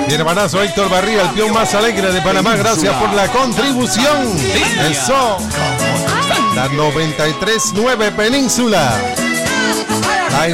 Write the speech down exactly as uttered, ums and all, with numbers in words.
Mi hermanazo Héctor Barría, el peón más alegre de Panamá, gracias por la contribución. Eso. La noventa y tres nueve Península.